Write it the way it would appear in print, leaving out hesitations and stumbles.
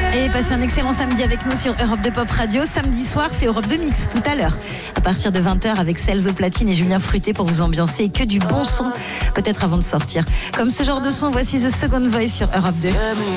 Et passez un excellent samedi avec nous sur Europe 2 Pop Radio. Samedi soir, c'est Europe 2 Mix tout à l'heure. À partir de 20h avec Cels au platine et Julien Fruité pour vous ambiancer et que du bon son, peut-être avant de sortir. Comme ce genre de son, voici The Second Voice sur Europe 2.